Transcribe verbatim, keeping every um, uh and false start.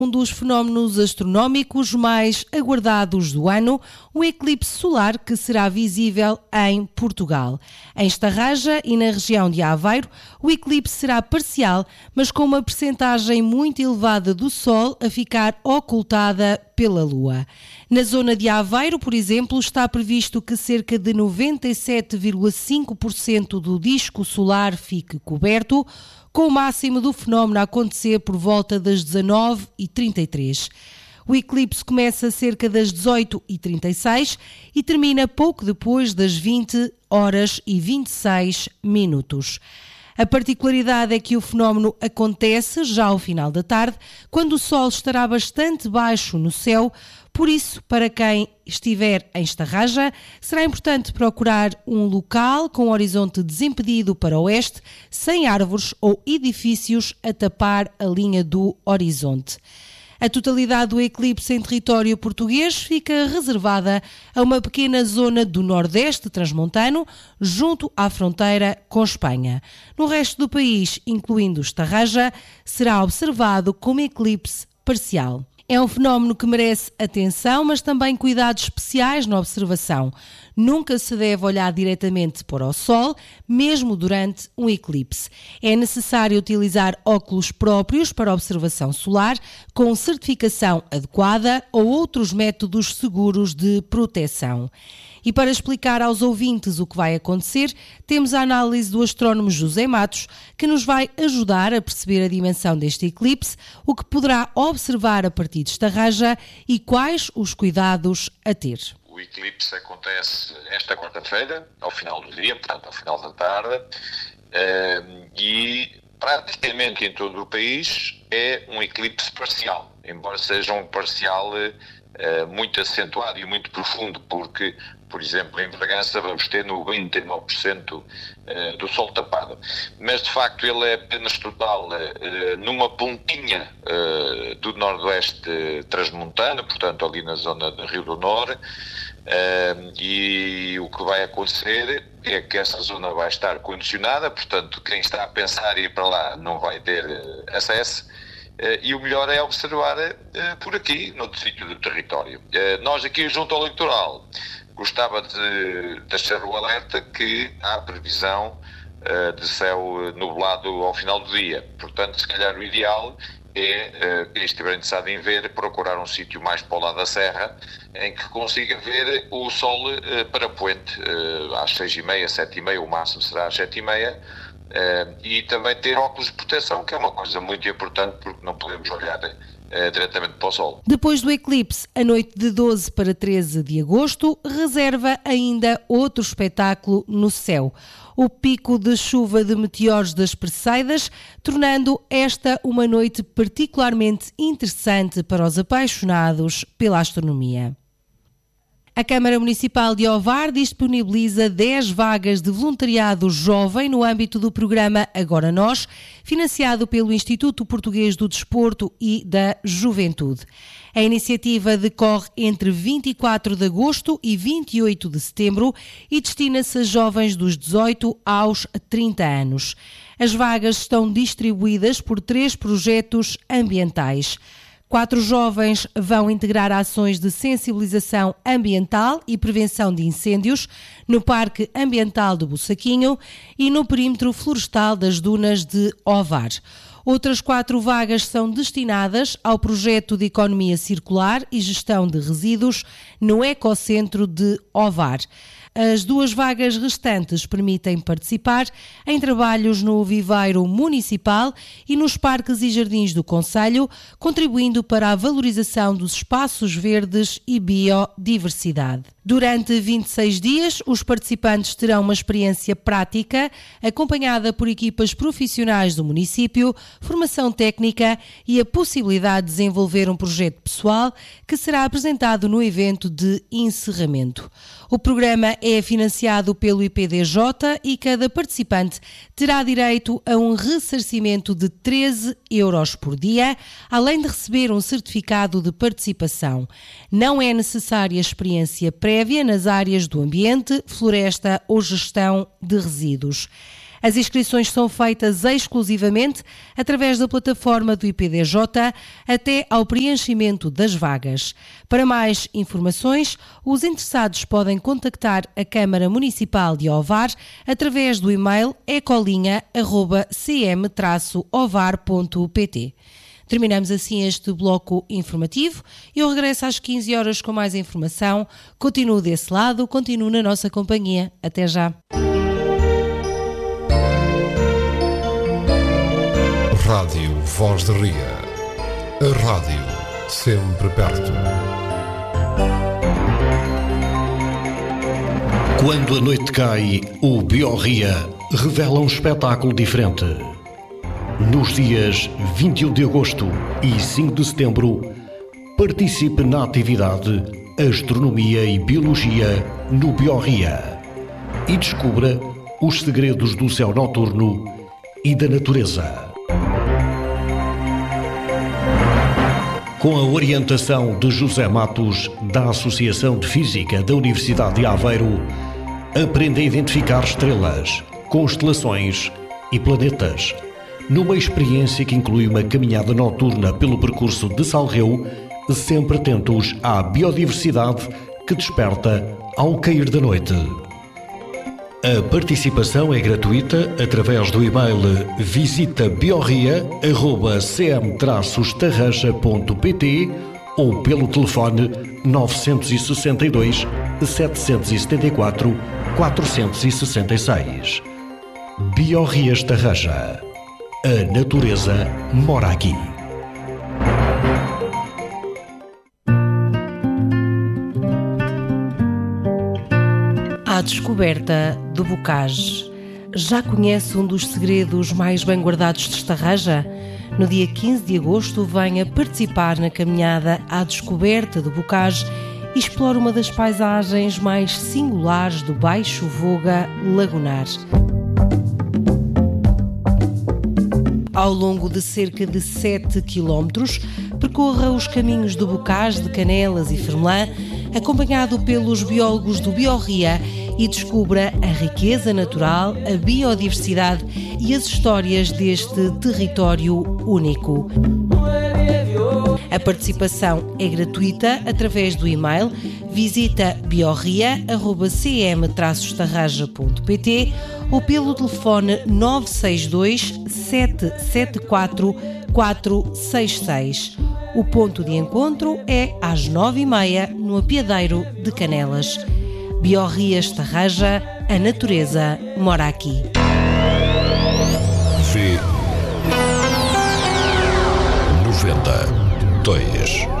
Um dos fenómenos astronómicos mais aguardados do ano, o eclipse solar que será visível em Portugal. Em Estarraja e na região de Aveiro, o eclipse será parcial, mas com uma percentagem muito elevada do Sol a ficar ocultada pela Lua. Na zona de Aveiro, por exemplo, está previsto que cerca de noventa e sete vírgula cinco por cento do disco solar fique coberto, com o máximo do fenómeno a acontecer por volta das dezanove e trinta e três. O eclipse começa cerca das dezoito e trinta e seis e termina pouco depois das vinte horas e vinte e seis minutos. A particularidade é que o fenómeno acontece já ao final da tarde, quando o Sol estará bastante baixo no céu. Por isso, para quem estiver em Estarraja, será importante procurar um local com horizonte desimpedido para o oeste, sem árvores ou edifícios a tapar a linha do horizonte. A totalidade do eclipse em território português fica reservada a uma pequena zona do nordeste transmontano, junto à fronteira com Espanha. No resto do país, incluindo Estarraja, será observado como eclipse parcial. É um fenómeno que merece atenção, mas também cuidados especiais na observação. Nunca se deve olhar diretamente para o Sol, mesmo durante um eclipse. É necessário utilizar óculos próprios para observação solar, com certificação adequada ou outros métodos seguros de proteção. E para explicar aos ouvintes o que vai acontecer, temos a análise do astrónomo José Matos, que nos vai ajudar a perceber a dimensão deste eclipse, o que poderá observar a partir de Estarraja e quais os cuidados a ter. O eclipse acontece esta quarta-feira, ao final do dia, portanto ao final da tarde, e praticamente em todo o país é um eclipse parcial, embora seja um parcial muito acentuado e muito profundo, porque, por exemplo, em Bragança vamos ter noventa e nove por cento do Sol tapado. Mas, de facto, ele é apenas total numa pontinha do noroeste transmontano, portanto, ali na zona de Rio do Nor, e o que vai acontecer é que essa zona vai estar condicionada, portanto, quem está a pensar em ir para lá não vai ter acesso. Uh, e o melhor é observar uh, por aqui, noutro sítio do território. Uh, nós aqui junto ao litoral gostava de deixar o alerta que há previsão uh, de céu nublado ao final do dia. Portanto, se calhar o ideal é, uh, quem estiver interessado em ver, procurar um sítio mais para o lado da serra, em que consiga ver o sol uh, para poente, uh, às seis e meia, sete e meia, o máximo será às sete e meia, Uh, e também ter óculos de proteção, que é uma coisa muito importante, porque não podemos olhar uh, diretamente para o Sol. Depois do eclipse, a noite de doze para treze de agosto, reserva ainda outro espetáculo no céu: o pico de chuva de meteoros das Perseidas, tornando esta uma noite particularmente interessante para os apaixonados pela astronomia. A Câmara Municipal de Ovar disponibiliza dez vagas de voluntariado jovem no âmbito do programa Agora Nós, financiado pelo Instituto Português do Desporto e da Juventude. A iniciativa decorre entre vinte e quatro de agosto e vinte e oito de setembro e destina-se a jovens dos dezoito aos trinta anos. As vagas estão distribuídas por três projetos ambientais. Quatro jovens vão integrar ações de sensibilização ambiental e prevenção de incêndios no Parque Ambiental do Bussaquinho e no perímetro florestal das dunas de Ovar. Outras quatro vagas são destinadas ao projeto de economia circular e gestão de resíduos no Ecocentro de Ovar. As duas vagas restantes permitem participar em trabalhos no viveiro municipal e nos parques e jardins do concelho, contribuindo para a valorização dos espaços verdes e biodiversidade. Durante vinte e seis dias, os participantes terão uma experiência prática, acompanhada por equipas profissionais do município, formação técnica e a possibilidade de desenvolver um projeto pessoal que será apresentado no evento de encerramento. O programa é financiado pelo I P D J e cada participante terá direito a um ressarcimento de treze euros por dia, além de receber um certificado de participação. Não é necessária experiência prévia nas áreas do ambiente, floresta ou gestão de resíduos. As inscrições são feitas exclusivamente através da plataforma do I P D J até ao preenchimento das vagas. Para mais informações, os interessados podem contactar a Câmara Municipal de Ovar através do e-mail ecolinha arroba c m traço ovar ponto p t. Terminamos assim este bloco informativo. Eu regresso às quinze horas com mais informação. Continuo desse lado, continuo na nossa companhia. Até já. Rádio Voz de Ria. A rádio sempre perto. Quando a noite cai, o Biorria revela um espetáculo diferente. Nos dias vinte e um de agosto e cinco de setembro, participe na atividade Astronomia e Biologia no Biorria e descubra os segredos do céu noturno e da natureza. Com a orientação de José Matos, da Associação de Física da Universidade de Aveiro, aprenda a identificar estrelas, constelações e planetas, numa experiência que inclui uma caminhada noturna pelo percurso de Salreu, sempre atentos à biodiversidade que desperta ao cair da noite. A participação é gratuita através do e-mail visita biorria arroba c m traço estarraja ponto p t ou pelo telefone nove seis dois, sete sete quatro, quatro seis seis. Biorria Estarraja. A natureza mora aqui. À descoberta do Bocage. Já conhece um dos segredos mais bem guardados de Estarraja? No dia quinze de agosto, venha participar na caminhada à descoberta do Bocage e explore uma das paisagens mais singulares do Baixo Voga Lagunar. Ao longo de cerca de sete quilómetros, percorra os caminhos do Bocage de Canelas e Fermelã, acompanhado pelos biólogos do Biorria, e descubra a riqueza natural, a biodiversidade e as histórias deste território único. A participação é gratuita através do e-mail visita biorria arroba c m traço estarraja ponto p t ou pelo telefone nove seis dois, sete sete quatro, quatro seis seis. O ponto de encontro é às nove e meia no Apiadeiro de Canelas. Biorria Estarraja, a natureza mora aqui. V noventa e dois.